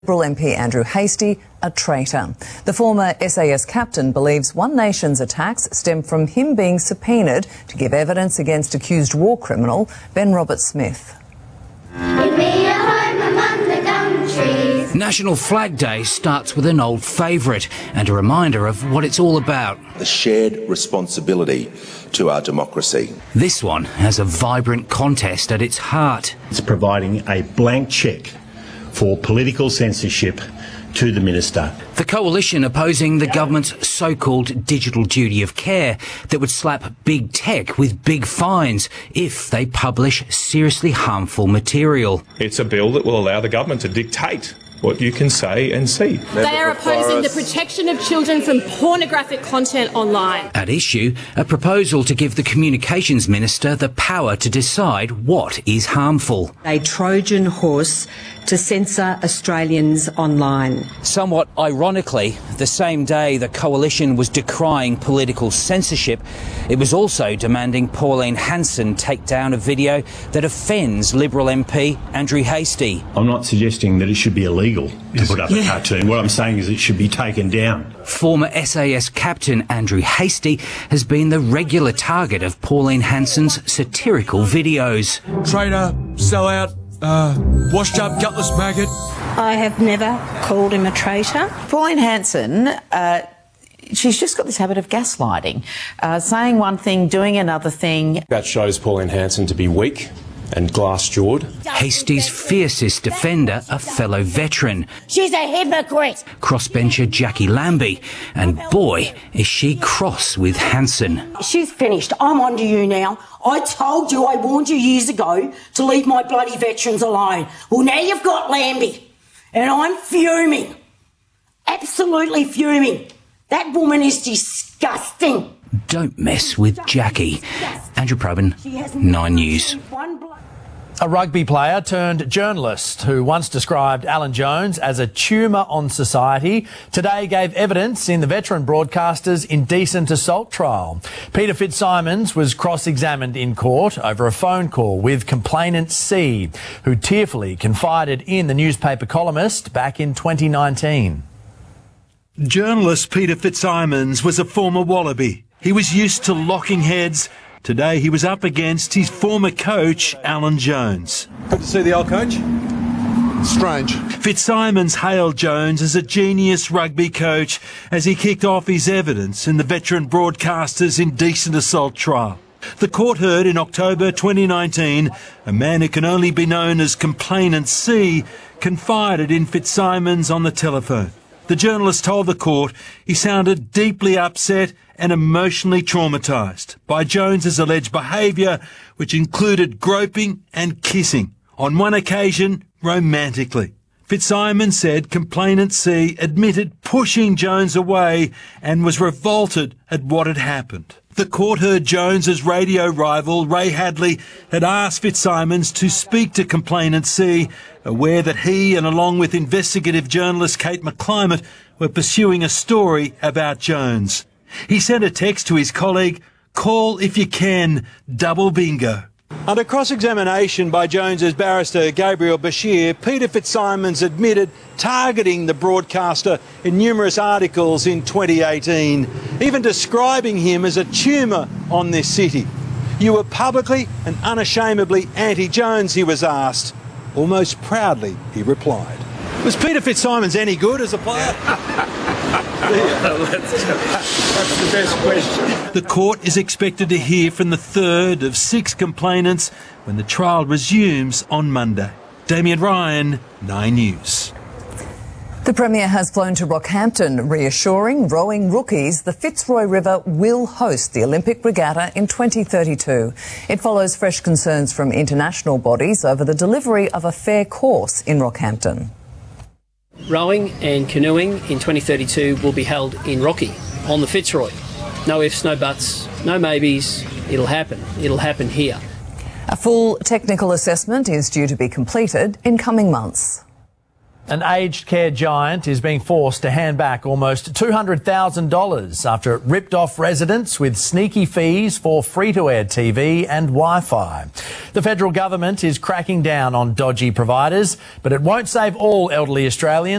Liberal MP Andrew Hastie a traitor. The former SAS captain believes One Nation's attacks stem from him being subpoenaed to give evidence against accused war criminal Ben Roberts-Smith. National Flag Day starts with an old favourite and a reminder of what it's all about. The shared responsibility to our democracy. This one has a vibrant contest at its heart. It's providing a blank cheque for political censorship to the minister. The coalition opposing the government's so-called digital duty of care that would slap big tech with big fines if they publish seriously harmful material. It's a bill that will allow the government to dictate what you can say and see. They are opposing the protection of children from pornographic content online. At issue, a proposal to give the Communications Minister the power to decide what is harmful. A Trojan horse to censor Australians online. Somewhat ironically, the same day the coalition was decrying political censorship, it was also demanding Pauline Hanson take down a video that offends Liberal MP Andrew Hastie. I'm not suggesting that it should be illegal to put up a cartoon. What I'm saying is it should be taken down. Former SAS captain Andrew Hastie has been the regular target of Pauline Hanson's satirical videos. Traitor, sellout, washed up gutless maggot. I have never called him a traitor. Pauline Hanson, she's just got this habit of gaslighting, saying one thing, doing another thing. That shows Pauline Hanson to be weak and glass-jawed. Hastie's fiercest defender, a fellow veteran. She's a hypocrite. Crossbencher Jackie Lambie. And boy, is she cross with Hanson. She's finished. I'm on to you now. I told you, I warned you years ago to leave my bloody veterans alone. Well, now you've got Lambie. And I'm fuming. Absolutely fuming. That woman is disgusting. Don't mess with Jackie. Andrew Probyn, 9 News. A rugby player turned journalist who once described Alan Jones as a tumour on society today gave evidence in the veteran broadcaster's indecent assault trial. Peter Fitzsimons was cross-examined in court over a phone call with complainant C, who tearfully confided in the newspaper columnist back in 2019. Journalist Peter Fitzsimons was a former Wallaby. He was used to locking heads. Today he was up against his former coach, Alan Jones. Good to see the old coach. Strange. Fitzsimons hailed Jones as a genius rugby coach as he kicked off his evidence in the veteran broadcaster's indecent assault trial. The court heard in October 2019 a man who can only be known as Complainant C confided in Fitzsimons on the telephone. The journalist told the court he sounded deeply upset and emotionally traumatised by Jones's alleged behaviour, which included groping and kissing, on one occasion romantically. Fitzsimons said Complainant C admitted pushing Jones away and was revolted at what had happened. The court heard Jones's radio rival, Ray Hadley, had asked Fitzsimons to speak to Complainant C, aware that he and along with investigative journalist Kate McClimate were pursuing a story about Jones. He sent a text to his colleague, "Call if you can, double bingo." Under cross-examination by Jones's barrister Gabriel Bashir, Peter Fitzsimons admitted targeting the broadcaster in numerous articles in 2018, even describing him as a tumour on this city. "You were publicly and unashamedly anti-Jones," he was asked. Almost proudly, he replied. Was Peter Fitzsimons any good as a player? That's the best question. The court is expected to hear from the third of 6 complainants when the trial resumes on Monday. Damien Ryan, 9 News. The Premier has flown to Rockhampton, reassuring rowing rookies the Fitzroy River will host the Olympic Regatta in 2032. It follows fresh concerns from international bodies over the delivery of a fair course in Rockhampton. Rowing and canoeing in 2032 will be held in Rocky, on the Fitzroy. No ifs, no buts, no maybes. It'll happen. It'll happen here. A full technical assessment is due to be completed in coming months. An aged care giant is being forced to hand back almost $200,000 after it ripped off residents with sneaky fees for free-to-air TV and Wi-Fi. The federal government is cracking down on dodgy providers, but it won't save all elderly Australians.